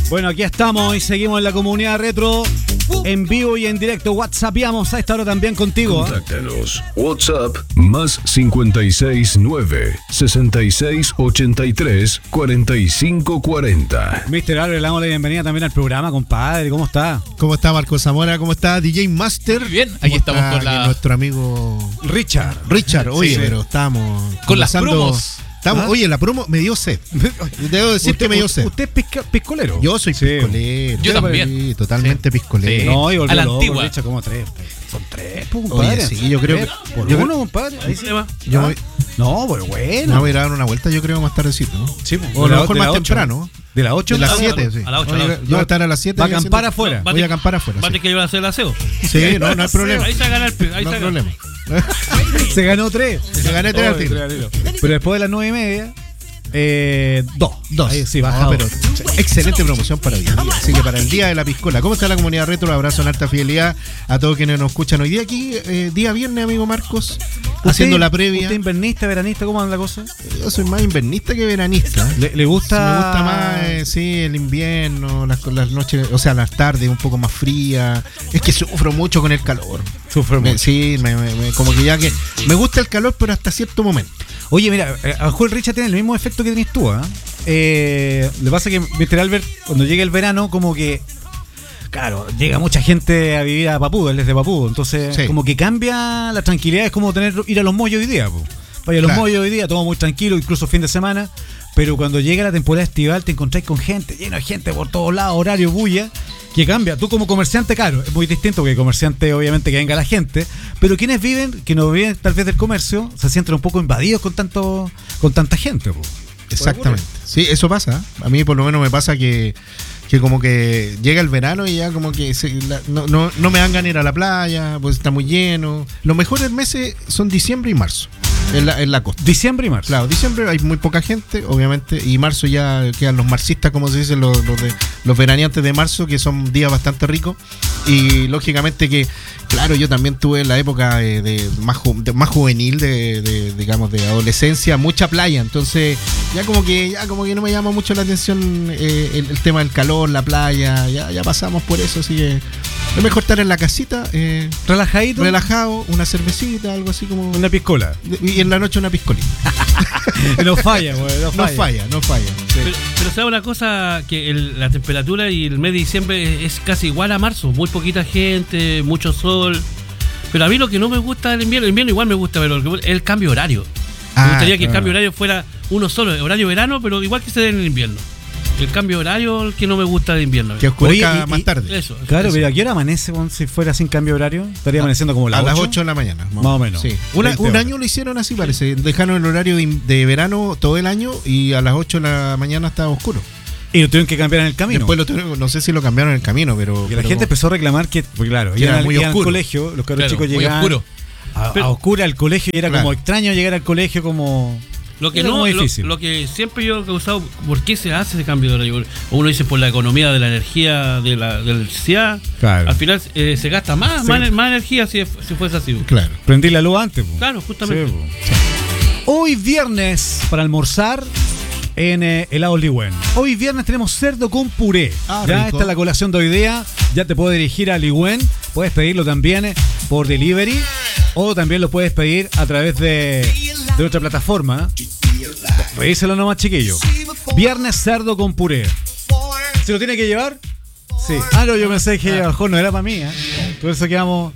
Bueno, aquí estamos y seguimos en la comunidad retro, en vivo y en directo. WhatsAppamos a esta hora también contigo. Contáctanos. WhatsApp más 569 6683 4540. Mr. Álvarez, le damos la bienvenida también al programa, compadre. ¿Cómo está? ¿Cómo está Marco Zamora? ¿Cómo está DJ Master? Muy bien, aquí estamos con nuestro amigo Richard. Oye, Sí. pero estamos con las conversando. promos. Oye, la promo me dio sed. Debo decir que me dio sed. ¿Usted es piscolero? Yo soy Sí. piscolero. Yo también. Sí, totalmente Sí. piscolero. Sí. No, y volvió A la loco, antigua. Richard, como tres. Son tres, pues, compadre. Oye, sí, yo creo Tres que- por yo uno, creo- compadre. Ahí sí. Yo me, No, pero me bueno. voy a ir a dar una vuelta, yo creo, más tardecito, ¿no? Sí, pues, O a de lo la- mejor de más la 8. temprano. ¿De las 8? De las a la- 7, sí. a las 8, Yo voy a estar a las 7. Va a acampar afuera. Voy a acampar afuera. Va a tener Sí, que llevar a hacer el aseo. Sí, no hay problema. Ahí se gana el ahí No se hay gana. problema. Se ganó 3. Se gané 3 al tiro. Pero después de las 9:30, 2. Ahí sí, baja. No, pero excelente promoción para hoy día. Así que para el día de la piscola. ¿Cómo está la comunidad retro? Un abrazo en alta fidelidad a todos quienes nos escuchan hoy día aquí, día viernes, amigo Marcos, haciendo la previa. ¿Usted invernista, veranista? ¿Cómo anda la cosa? Yo soy más invernista que veranista. ¿Le gusta? Me gusta más, sí, el invierno, las noches, o sea, las tardes un poco más frías. Es que sufro mucho con el calor. Sufre mucho. Sí, como que ya que me gusta el calor, pero hasta cierto momento. Oye, mira, a lo mejor el Richard tiene el mismo efecto que tenés tú, ¿ah? Le pasa que Mr. Albert, cuando llega el verano, como que, claro, llega mucha gente a vivir a Papudo, él es de Papudo, entonces Sí. como que cambia la tranquilidad, es como ir a los mollos hoy día, po. Vaya a los Claro. mollos hoy día, todo muy tranquilo, incluso fin de semana, pero cuando llega la temporada estival te encontrás con gente, lleno de gente por todos lados, horario, bulla, que cambia. Tú como comerciante, claro, es muy distinto que comerciante, obviamente, que venga la gente, pero quienes no viven tal vez del comercio, se sienten un poco invadidos con tanta gente, po. Exactamente. Sí, eso pasa. A mí por lo menos me pasa que como que llega el verano y ya como que no me dan ganas de ir a la playa, pues está muy lleno. Los mejores meses son diciembre y marzo en la costa. Diciembre y marzo. Claro, diciembre hay muy poca gente, obviamente, y marzo ya quedan los marxistas, como se dice, los veraneantes de marzo, que son días bastante ricos. Y lógicamente que, claro, yo también tuve la época de más juvenil, digamos, de adolescencia, mucha playa. Entonces, ya como que no me llama mucho la atención el tema del calor, la playa, ya pasamos por eso, así que es mejor estar en la casita, Relajadito. relajado, una cervecita, algo así como. Una piscola. Y en la noche una piscolita. No falla, güey. No falla. Sí. Pero sabe una cosa, que la temperatura y el mes de diciembre es casi igual a marzo. Muy poquita gente, mucho sol. Pero a mí lo que no me gusta del invierno, el invierno igual me gusta, pero es el cambio horario. Me gustaría que el cambio horario fuera uno solo, horario verano, pero igual que se dé en el invierno. El cambio horario el que no me gusta de invierno. Que oscurezca Oye, más tarde. Eso. Claro, eso. pero ¿a qué hora amanece si fuera sin cambio horario? Estaría amaneciendo como A las las 8. 8 de la mañana. Más o menos. Sí. 20 Un horas. año lo hicieron así, parece. Dejaron el horario de verano todo el año y a las 8 de la mañana estaba oscuro. Y lo tuvieron que cambiar en el camino. Después no sé si lo cambiaron en el camino, pero. Y la gente empezó a reclamar que, pues claro, Que era iban muy al oscuro. colegio, los cabros Claro, chicos muy llegaban oscuro. a oscura al colegio y era Claro. como extraño llegar al colegio como... Lo que Era no, muy difícil. lo que siempre yo he causado, ¿por qué se hace ese cambio de horario? Uno dice por la economía de la energía, de la electricidad. Claro. Al final se gasta más energía si fuese así. Claro. Prendí la luz antes. Po. Claro, justamente. Sí, po. Hoy viernes, para almorzar en helado Ligüen. Hoy viernes tenemos cerdo con puré. Ah, Ya rico. está la colación de hoy día. Ya te puedo dirigir a Ligüen. Puedes pedirlo también por delivery. O también lo puedes pedir a través de otra plataforma. Pedíselo nomás, chiquillo. Viernes cerdo con puré. ¿Se lo tiene que llevar? Sí. Ah, no, yo pensé que a lo mejor no era para mí. Por eso quedamos...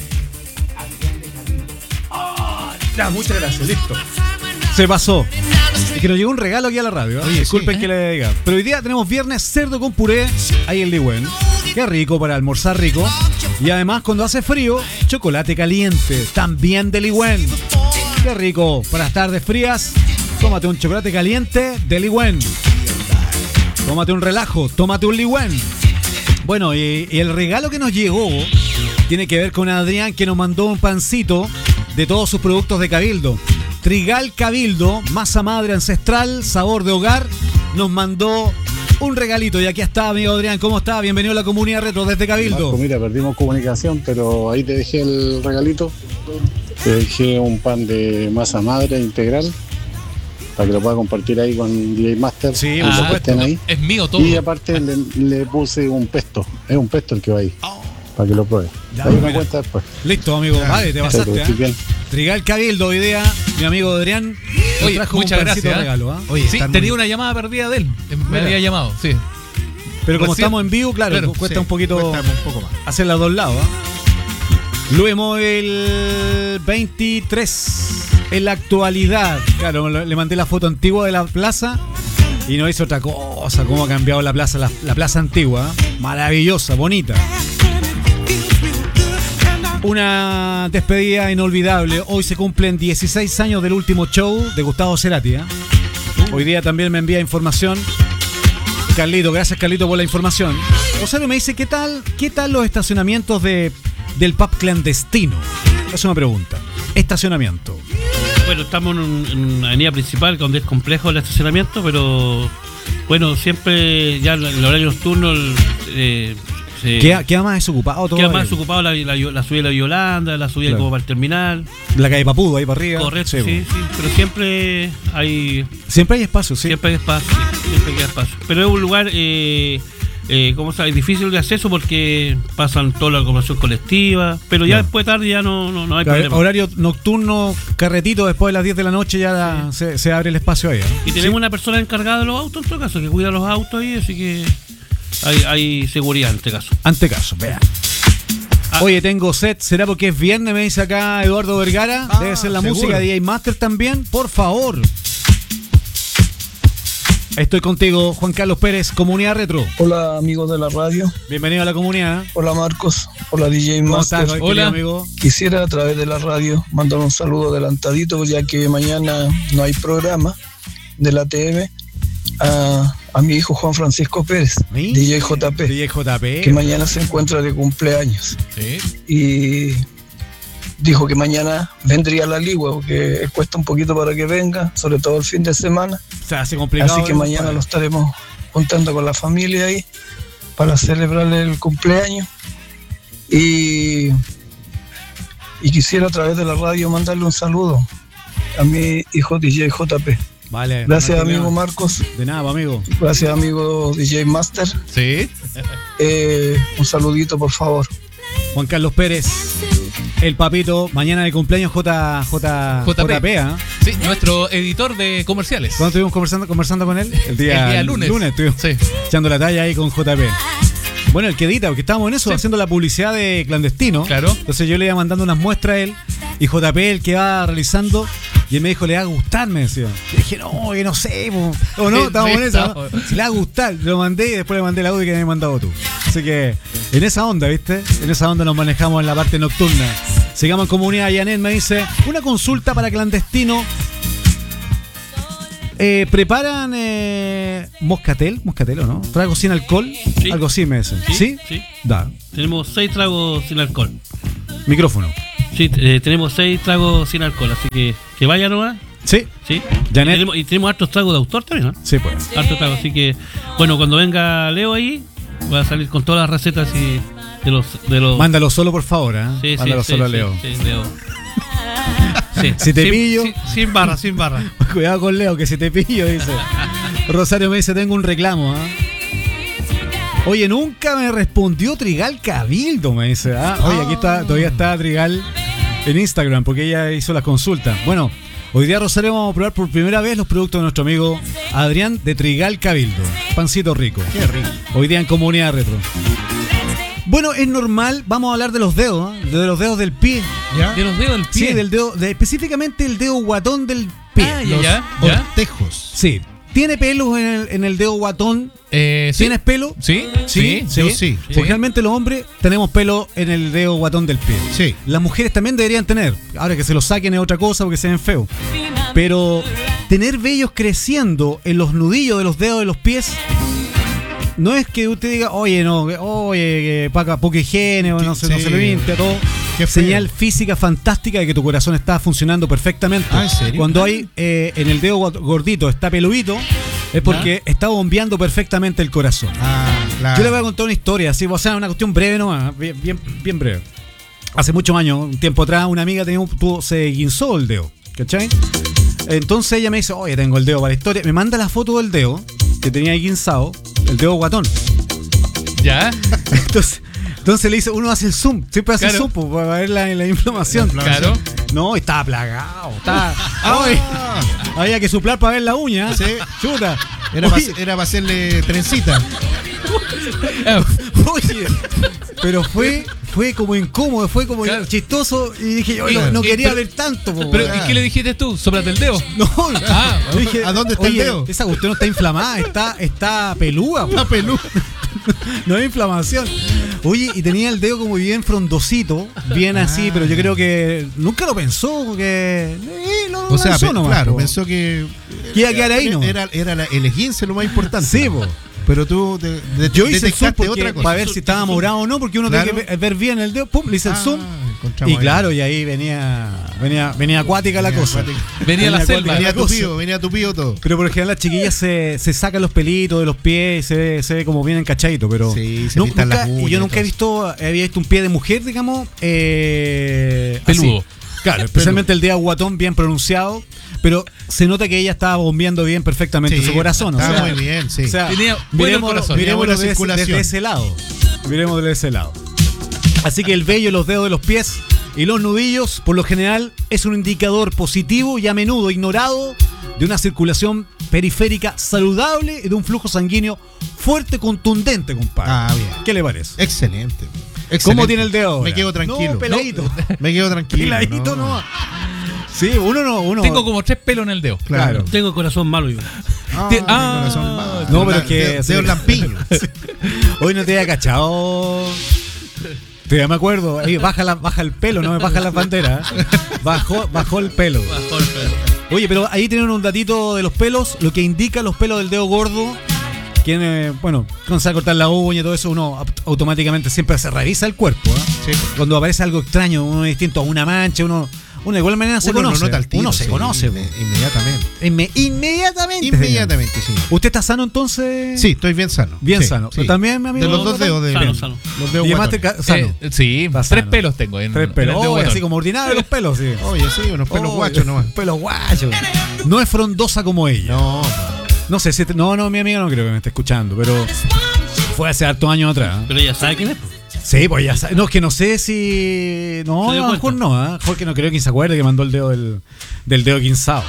Ya, muchas gracias, listo. Se pasó. Es que nos llegó un regalo aquí a la radio. Oye, disculpen sí, que le diga. Pero hoy día tenemos viernes cerdo con puré ahí en Ligüen. Qué rico para almorzar rico. Y además, cuando hace frío, chocolate caliente. También de Ligüen. Qué rico para las tardes frías. Tómate un chocolate caliente de Ligüen. Tómate un relajo. Tómate un Ligüen. Bueno, y el regalo que nos llegó tiene que ver con Adrián, que nos mandó un pancito de todos sus productos de Cabildo. Trigal Cabildo, masa madre ancestral, sabor de hogar, nos mandó un regalito. Y aquí está, amigo Adrián, ¿cómo está? Bienvenido a la comunidad retro desde Cabildo. Marco, mira, perdimos comunicación, pero ahí te dejé el regalito. Te dejé un pan de masa madre integral para que lo pueda compartir ahí con DJ Master. Sí, cuando por supuesto. estén ahí. Es mío todo. Y aparte le puse un pesto. Es un pesto el que va ahí. Para que lo pruebe. Ya, Ahí me mira. cuenta después. Listo, amigo. Vale, te Perfecto, pasaste. estoy bien. Trigal Cabildo, hoy día, mi amigo Adrián. nos Oye, trajo muchas un pancito gracias. de regalo, ¿ah? Oye, Sí, están tenía muy- una llamada perdida de él. Me Mira. había llamado, sí. Pero como Recién- estamos en vivo, claro, cuesta sí, un poquito cuesta un poco más. hacer las dos lados. ¿Ah? Luego el 23. En la actualidad, claro, le mandé la foto antigua de la plaza y no hizo otra cosa. Cómo ha cambiado la plaza, la plaza antigua. ¿Ah? Maravillosa, bonita. Una despedida inolvidable. Hoy se cumplen 16 años del último show de Gustavo Cerati. ¿Eh? Hoy día también me envía información Carlito. Gracias, Carlito, por la información. Rosario me dice, ¿qué tal los estacionamientos del pub clandestino? Es una pregunta. Estacionamiento. Bueno, estamos en una avenida principal donde es complejo el estacionamiento, pero bueno, siempre ya en el horario nocturno Queda más desocupado todo. queda más ahí. ocupado la subida de la Yolanda, la subida Claro. como para el terminal. La calle Papudo, ahí para arriba. Correcto, Sí, sí, sí, pero siempre hay espacio, sí. siempre hay espacio, sí, siempre queda espacio. Pero es un lugar ¿cómo se llama? Difícil de acceso porque pasan toda la locomoción colectiva, pero ya Claro. después de tarde ya no hay Claro, problema. horario nocturno, carretito, después de las 10 de la noche ya se abre el espacio ahí. ¿Eh? Y tenemos una persona encargada de los autos en todo caso, que cuida los autos ahí, así que hay seguridad en este caso. Ante caso, vea. Ah. Oye, tengo set, ¿será porque es viernes? Me dice acá Eduardo Vergara. Debe ser la seguro. música de DJ Master también, por favor. Estoy contigo, Juan Carlos Pérez, Comunidad Retro. Hola amigos de la radio, Bienvenido a la comunidad. hola Marcos, hola DJ ¿Cómo Master. estás, querido Hola. amigo? Quisiera a través de la radio mandar un saludo adelantadito, ya que mañana no hay programa de la TM, a mi hijo Juan Francisco Pérez, ¿Sí? DJ JP, DJ JP. que mañana se encuentra de cumpleaños Sí. y dijo que mañana vendría la ligua, porque cuesta un poquito para que venga, sobre todo el fin de semana. Se hace complicado. Así que mañana lo estaremos juntando con la familia ahí para celebrarle el cumpleaños. Y quisiera a través de la radio mandarle un saludo a mi hijo DJ JP. Vale. Gracias no hay amigo problema. Marcos, De nada, amigo. gracias amigo DJ Master. Sí. Un saludito por favor. Juan Carlos Pérez, el papito, mañana de cumpleaños JP. ¿Ah? Sí, nuestro editor de comerciales. ¿Cuándo estuvimos conversando con él? El día lunes. estuvimos Sí. echando la talla ahí con JP. Bueno, el que edita, porque estábamos en eso, Sí. haciendo la publicidad de clandestino. Claro. Entonces yo le iba mandando unas muestras a él y JP el que va realizando. Y él me dijo, le va a gustar, me decía. Y dije, no, que no sé, po. O no, Sí, estábamos sí, en eso, ¿no? estábamos. Si le va a gustar, lo mandé y después le mandé el audio que me habías mandado tú. Así que en esa onda, ¿viste? En esa onda nos manejamos en la parte nocturna. Sigamos en comunidad. Janet me dice, una consulta para clandestino. ¿Preparan moscatel o no? ¿Trago sin alcohol? Sí. Algo así me dicen. ¿Sí? Sí. Da. Tenemos 6 tragos sin alcohol. Micrófono. Sí, tenemos 6 tragos sin alcohol, así que vaya nomás. Sí. Sí. Janet. Y tenemos hartos tragos de autor también, ¿no? Sí, pues. Hartos tragos, así que bueno, cuando venga Leo ahí, va a salir con todas las recetas y de los Mándalo solo, por favor, ¿eh? Sí, Mándalo sí, solo sí, a Leo. sí, Leo. Sí. Si te Sin- pillo. sin barra, sin barra. Cuidado con Leo, que si te pillo, dice. Rosario me dice, tengo un reclamo, ¿ah? Oye, nunca me respondió Trigal Cabildo, me dice. Oye, aquí está, todavía está Trigal en Instagram, porque ella hizo las consultas. Bueno, hoy día, Rosario, vamos a probar por primera vez los productos de nuestro amigo Adrián de Trigal Cabildo. Pancito rico. Qué rico. Hoy día en Comunidad Retro. Bueno, es normal, vamos a hablar de los dedos, de los dedos del pie. ¿Ya? De los dedos del pie. Sí, del dedo, específicamente el dedo guatón del pie. Ah, Los ya. ortejos. Sí. ¿Tiene pelos en el dedo guatón? Sí. ¿Tienes pelo? Sí. Sí, Yo sí. Porque realmente los hombres tenemos pelo en el dedo guatón del pie. Sí. Las mujeres también deberían tener. Ahora que se lo saquen es otra cosa porque se ven feos. Pero tener vellos creciendo en los nudillos de los dedos de los pies no es que usted diga, oye, no, oye, poca higiene, o no se, no Sí. se le limpia todo. Qué feo. Señal física fantástica de que tu corazón está funcionando perfectamente. Ah, ¿en serio? Cuando hay en el dedo gordito está peludito, es porque está bombeando perfectamente el corazón. Claro. Yo le voy a contar una historia, así, o sea, una cuestión breve nomás, bien breve. Hace muchos años, un tiempo atrás, una amiga se guinzó el dedo, ¿cachai? Entonces ella me dice, oye, tengo el dedo para la historia. Me manda la foto del dedo que tenía ahí guinzado, el dedo guatón. ¿Ya? Entonces le dice, uno hace el zoom, siempre hace el Claro. zoom para ver la inflamación. Claro. No, estaba plagado. Ay, había que soplar para ver la uña. Sí. Chuta. Era Oye, para hacerle trencita. oye, pero fue como incómodo, fue como Claro. chistoso. Y dije, yo Oiga, no quería pero- ver tanto. Po, Pero, weón. ¿y qué le dijiste tú? Sóplate el dedo. No, Ah, yo dije, ¿a dónde está el oye, dedo? Esa cuestión no está inflamada, está pelúa. Po. Una peluda. No hay inflamación. Oye, y tenía el dedo como bien frondosito, bien así, pero yo creo que nunca lo pensó, que no O sea, pensó nomás, claro, po. pensó que Que iba a quedar ahí, ¿no? Era el esguince lo más importante. Sí, po. Pero tú Yo hice el zoom detectaste porque, otra cosa. para ver si estaba morado o no, porque uno Claro. tiene que ver bien el dedo, pum, le hice el zoom. encontramos Y ahí. claro, y ahí venía acuática la Venía cosa. acuática. Venía la selva. acuática la cosa. Venía tupido todo. Pero por lo general las chiquillas se sacan los pelitos de los pies y se ve como bien encachadito, pero Sí, se pintan las uñas y yo y nunca todo había visto un pie de mujer, digamos, Peludo. así. Claro, especialmente el dedo guatón bien pronunciado, pero se nota que ella estaba bombeando bien perfectamente Sí, su corazón. O estaba sea, muy bien, sí. o sea, Tenía bueno el corazón. Tenía buena desde circulación. ese lado. Miremoslo de ese lado. Así que el vello, los dedos de los pies y los nudillos, por lo general, es un indicador positivo y a menudo ignorado de una circulación periférica saludable y de un flujo sanguíneo fuerte, contundente, compadre. Ah, bien. ¿Qué le parece? Excelente. ¿Cómo Excelente. tiene el dedo ahora? Me quedo tranquilo. No, peladito. Me quedo tranquilo. Peladito no. Sí, uno. Tengo como 3 pelos en el dedo. Claro. Tengo corazón malo yo. Mi corazón malo. No, pero es que- Dedos lampiños. Hoy no te había cachado. Ya me acuerdo. Ahí, baja el pelo, no me baja las banderas. Bajó el pelo. Oye, pero ahí tienen un datito de los pelos, lo que indica los pelos del dedo gordo. Quien, bueno, cuando se va a cortar la uña y todo eso, uno automáticamente siempre se revisa el cuerpo. Sí. Cuando aparece algo extraño, uno distinto a una mancha, uno de igual manera se Uno conoce. lo nota al tiro, uno se sí, conoce. Inmediatamente. Inmediatamente. Inmediatamente, sí. ¿Usted está sano entonces? Sí, estoy bien sano. Bien Sí, sano. sí. Pero también, mi amigo. De los dos dedos de Sano. Los dedos Y además guatones. sano. Sí, Está 3 sano. pelos tengo en, 3 en el pelos. dedo Oh, botón. así como ordinario los pelos, sí. Oye, sí, unos pelos guachos nomás. Pelos guachos. No es frondosa como ella. No, No sé si. No, mi amiga no creo que me esté escuchando, pero fue hace hartos años atrás. Pero ya sabe quién es. Pues. Sí, pues ya sabe. No, es que no sé si. No, ¿Se a dio lo mejor cuenta? no, ¿eh? Porque no creo que se acuerde que mandó el dedo del dedo guinzado.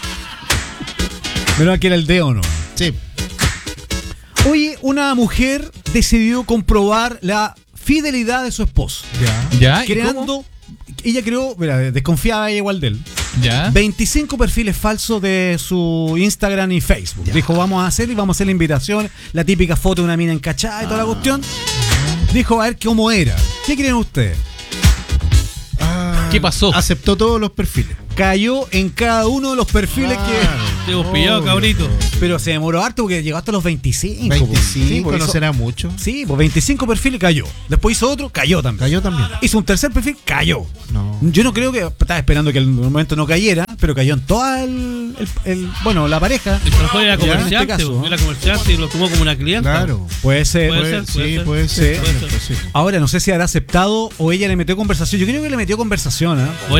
Pero aquí era el dedo, ¿no? sí. Oye, una mujer decidió comprobar la fidelidad de su esposo. ¿Ya? ¿Y Creando. Ella creó, mira, desconfiaba ella igual de él. cómo? ¿Ya? 25 perfiles falsos de su Instagram y Facebook. Dijo, vamos a hacer la invitación, la típica foto de una mina encachada y toda la cuestión. Dijo, a ver cómo era. ¿Qué creen ustedes? ¿Qué pasó? Aceptó todos los perfiles. Cayó en cada uno de los perfiles Te hemos pillado, cabrito. Pero se demoró harto porque llegó hasta los 25. 25, pues no hizo- será mucho. Sí, pues 25 perfiles cayó. Después hizo otro, cayó también. Cayó también. Hizo un tercer perfil, cayó. No. Yo no creo que estaba esperando que el momento no cayera, pero cayó en toda bueno, la pareja. A lo mejor era Ya, en este comerciante, caso, pues, ¿no? era comerciante y lo tomó como una clienta. Claro. Puede ser. Puede ser. Sí, puede ser. Sí. Puede ser. Ahora no sé si habrá aceptado o ella le metió conversación. Yo creo que le metió conversación, ¿eh? O